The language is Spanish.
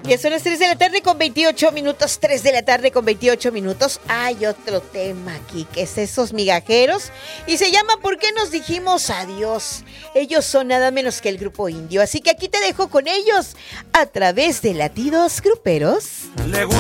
Ya son las 3 de la tarde con 28 minutos, 3 de la tarde con 28 minutos. Hay otro tema aquí, que es esos migajeros, y se llama ¿Por qué nos dijimos adiós? Ellos son nada menos que el Grupo Indio, así que aquí te dejo con ellos a través de Latidos Gruperos.